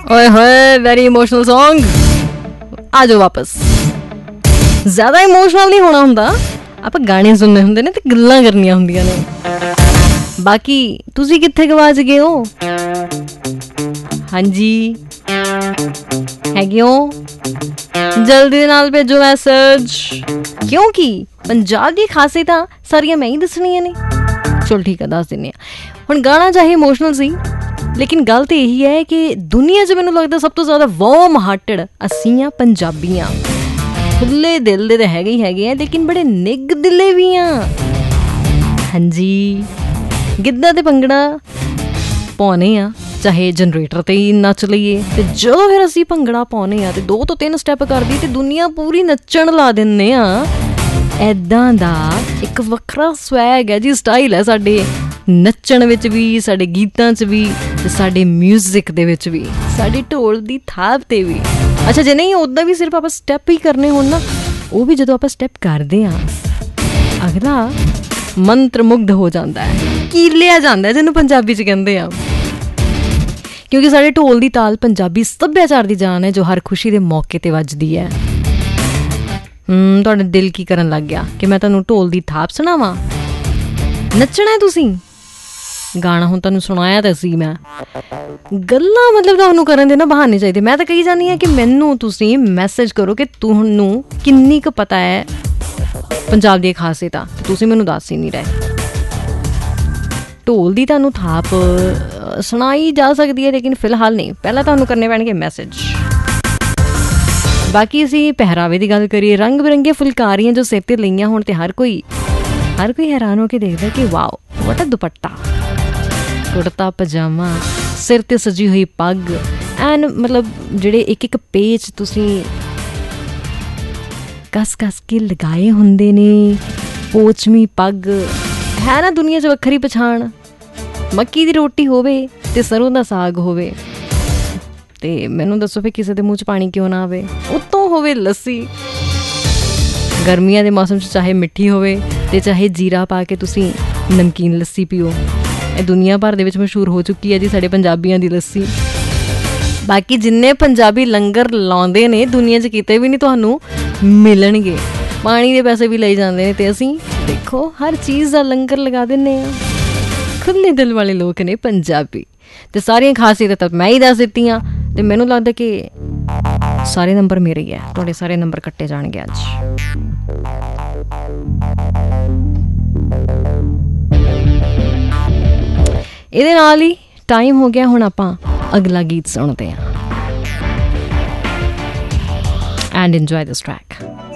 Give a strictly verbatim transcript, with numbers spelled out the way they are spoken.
ओए होए very emotional song. आ जाओ वापस। ज़्यादा इमोशनल नहीं होना हुंदा, ਆਪਾਂ ਗਾਣੇ ਸੁਣਨੇ ਹੁੰਦੇ ਨੇ ਤੇ ਗੱਲਾਂ ਕਰਨੀਆਂ ਹੁੰਦੀਆਂ ਨੇ। ਬਾਕੀ ਤੁਸੀਂ ਕਿੱਥੇ ਗਵਾਚ ਗਏ ਹੋ? ਹਾਂਜੀ ਹੈਗੇ ਹੋ? ਜਲਦੀ ਦੇ ਨਾਲ ਭੇਜੋ ਮੈਸੇਜ, ਕਿਉਂਕਿ ਪੰਜਾਬ ਦੀ ਖਾਸੀਅਤਾਂ ਸਾਰੀਆਂ ਮੈਂ ਹੀ ਦੱਸਣੀਆਂ ਨੇ। ਚਲ ਠੀਕ ਆ, ਦੱਸ ਦਿੰਦੇ ਹਾਂ। ਹੁਣ ਗਾਣਾ ਚਾਹੇ ਇਮੋਸ਼ਨਲ ਸੀ, ਲੇਕਿਨ ਗੱਲ ਤਾਂ ਇਹੀ ਹੈ ਕਿ ਦੁਨੀਆ 'ਚ ਮੈਨੂੰ ਲੱਗਦਾ ਸਭ ਤੋਂ ਜ਼ਿਆਦਾ ਵਾਰਮ ਹਾਰਟਡ ਅਸੀਂ ਆ ਪੰਜਾਬੀ ਆ। ਖੁੱਲੇ ਦਿਲ ਦੇ ਤਾਂ ਹੈਗੇ ਹੀ ਹੈਗੇ ਆ, ਲੇਕਿਨ ਬੜੇ ਨਿੱਘ ਦਿਲੇ ਵੀ ਆ। ਹਾਂਜੀ ਗਿੱਧਾ ਤੇ ਭੰਗੜਾ ਪਾਉਂਦੇ ਆ, ਚਾਹੇ ਜਨਰੇਟਰ 'ਤੇ ਹੀ ਨੱਚ ਲਈਏ, ਅਤੇ ਜਦੋਂ ਫਿਰ ਅਸੀਂ ਭੰਗੜਾ ਪਾਉਂਦੇ ਹਾਂ ਅਤੇ ਦੋ ਤੋਂ ਤਿੰਨ ਸਟੈਪ ਕਰਦੀ ਅਤੇ ਦੁਨੀਆ ਪੂਰੀ ਨੱਚਣ ਲਾ ਦਿੰਦੇ ਹਾਂ। ਇੱਦਾਂ ਦਾ ਇੱਕ ਵੱਖਰਾ ਸਵੈਗ ਹੈ ਜੀ, ਸਟਾਈਲ ਹੈ ਸਾਡੇ ਨੱਚਣ ਵਿੱਚ ਵੀ, ਸਾਡੇ ਗੀਤਾਂ 'ਚ ਵੀ, ਅਤੇ ਸਾਡੇ ਮਿਊਜ਼ਿਕ ਦੇ ਵਿੱਚ ਵੀ, ਸਾਡੀ ਢੋਲ ਦੀ ਥਾਪ 'ਤੇ ਵੀ। ਅੱਛਾ ਜੇ ਨਹੀਂ ਉੱਦਾਂ ਵੀ ਸਿਰਫ ਆਪਾਂ ਸਟੈਪ ਹੀ ਕਰਨੇ ਹੋਣ ਨਾ, ਉਹ ਵੀ ਜਦੋਂ ਆਪਾਂ ਸਟੈਪ ਕਰਦੇ ਹਾਂ ਅਗਲਾ ਮੰਤਰ ਮੁਗਧ ਹੋ ਜਾਂਦਾ ਹੈ, ਕੀਲਿਆ ਜਾਂਦਾ ਜਿਹਨੂੰ ਪੰਜਾਬੀ 'ਚ ਕਹਿੰਦੇ ਆ। ਕਿਉਂਕਿ ਸਾਡੇ ਢੋਲ ਦੀ ਤਾਲ ਪੰਜਾਬੀ ਸੱਭਿਆਚਾਰ ਦੀ ਜਾਨ ਹੈ, ਜੋ ਹਰ ਖੁਸ਼ੀ ਦੇ ਮੌਕੇ 'ਤੇ ਵੱਜਦੀ ਹੈ। ਤੁਹਾਡਾ ਦਿਲ ਕੀ ਕਰਨ ਲੱਗ ਗਿਆ ਕਿ ਮੈਂ ਤੁਹਾਨੂੰ ਢੋਲ ਦੀ ਥਾਪ ਸੁਣਾਵਾਂ? ਨੱਚਣਾ ਤੁਸੀਂ? ਗਾਣਾ ਹੁਣ ਤੁਹਾਨੂੰ ਸੁਣਾਇਆ ਤਾਂ ਸੀ ਮੈਂ, ਗੱਲਾਂ ਮਤਲਬ ਤੁਹਾਨੂੰ ਕਰਨ ਦੇ ਨਾ ਬਹਾਨੇ ਚਾਹੀਦੇ। ਮੈਂ ਤਾਂ ਕਹੀ ਜਾਂਦੀ ਹਾਂ ਕਿ ਮੈਨੂੰ ਤੁਸੀਂ ਮੈਸੇਜ ਕਰੋ ਕਿ ਤੁਹਾਨੂੰ ਕਿੰਨੀ ਕੁ ਪਤਾ ਹੈ ਪੰਜਾਬ ਦੀ ਖਾਸੀਅਤਾਂ, ਤੁਸੀਂ ਮੈਨੂੰ ਦੱਸ ਹੀ ਨਹੀਂ ਰਹੇ। ਢੋਲ ਦੀ ਤੁਹਾਨੂੰ ਥਾਪ ਸੁਣਾਈ ਜਾ ਸਕਦੀ ਹੈ, ਲੇਕਿਨ ਫਿਲਹਾਲ ਨਹੀਂ, ਪਹਿਲਾਂ ਤੁਹਾਨੂੰ ਕਰਨੇ ਪੈਣਗੇ ਮੈਸੇਜ। ਬਾਕੀ ਅਸੀਂ ਪਹਿਰਾਵੇ ਦੀ ਗੱਲ ਕਰੀਏ, ਰੰਗ ਬਿਰੰਗੀਆਂ ਫੁਲਕਾਰੀਆਂ ਜੋ ਸਿਰ 'ਤੇ ਲਈਆਂ ਹੋਣ, ਅਤੇ ਹਰ ਕੋਈ ਹਰ ਕੋਈ ਹੈਰਾਨ ਹੋ ਕੇ ਦੇਖਦਾ ਕਿ ਵਾਓ ਵਾਟ ਅ ਦੁਪੱਟਾ, ਕੁੜਤਾ ਪਜਾਮਾ, ਸਿਰ 'ਤੇ ਸਜੀ ਹੋਈ ਪੱਗ, ਐਨ ਮਤਲਬ ਜਿਹੜੇ ਇੱਕ ਇੱਕ ਪੇਚ ਤੁਸੀਂ ਕੱਸ ਕੱਸ ਕੇ ਲਗਾਏ ਹੁੰਦੇ ਨੇ, ਪੋਚਵੀਂ ਪੱਗ ਹੈ ਨਾ ਦੁਨੀਆ 'ਚ ਵੱਖਰੀ ਪਛਾਣ। ਮੱਕੀ ਦੀ ਰੋਟੀ ਹੋਵੇ ਅਤੇ ਸਰੋਂ ਦਾ ਸਾਗ ਹੋਵੇ, ਅਤੇ ਮੈਨੂੰ ਦੱਸੋ ਫਿਰ ਕਿਸੇ ਦੇ ਮੂੰਹ 'ਚ ਪਾਣੀ ਕਿਉਂ ਨਾ ਆਵੇ। ਉੱਤੋਂ ਹੋਵੇ ਲੱਸੀ, ਗਰਮੀਆਂ ਦੇ ਮੌਸਮ 'ਚ ਚਾਹੇ ਮਿੱਠੀ ਹੋਵੇ ਅਤੇ ਚਾਹੇ ਜੀਰਾ ਪਾ ਕੇ ਤੁਸੀਂ ਨਮਕੀਨ ਲੱਸੀ ਪੀਓ। ਇਹ ਦੁਨੀਆ ਭਰ ਦੇ ਵਿੱਚ ਮਸ਼ਹੂਰ ਹੋ ਚੁੱਕੀ ਹੈ ਜੀ ਸਾਡੇ ਪੰਜਾਬੀਆਂ ਦੀ ਲੱਸੀ। ਬਾਕੀ ਜਿੰਨੇ ਪੰਜਾਬੀ ਲੰਗਰ ਲਾਉਂਦੇ ਨੇ ਦੁਨੀਆ 'ਚ ਕਿਤੇ ਵੀ ਨਹੀਂ ਤੁਹਾਨੂੰ ਮਿਲਣਗੇ। ਪਾਣੀ ਦੇ ਪੈਸੇ ਵੀ ਲਈ ਜਾਂਦੇ ਨੇ, ਅਤੇ ਅਸੀਂ ਦੇਖੋ ਹਰ ਚੀਜ਼ ਦਾ ਲੰਗਰ ਲਗਾ ਦਿੰਦੇ ਹਾਂ। ਖੁੱਲ੍ਹੇ ਦਿਲ ਵਾਲੇ ਲੋਕ ਨੇ ਪੰਜਾਬੀ, ਅਤੇ ਸਾਰੀਆਂ ਖਾਸੀਅਤਾਂ ਤਾਂ ਮੈਂ ਹੀ ਦੱਸ ਦਿੱਤੀਆਂ, ਅਤੇ ਮੈਨੂੰ ਲੱਗਦਾ ਕਿ ਸਾਰੇ ਨੰਬਰ ਮੇਰੇ ਹੀ ਹੈ। ਤੁਹਾਡੇ ਸਾਰੇ ਨੰਬਰ ਕੱਟੇ ਜਾਣਗੇ ਅੱਜ। ਇਹਦੇ ਨਾਲ ਹੀ ਟਾਈਮ ਹੋ ਗਿਆ, ਹੁਣ ਆਪਾਂ ਅਗਲਾ ਗੀਤ ਸੁਣਦੇ ਹਾਂ। And enjoy this track.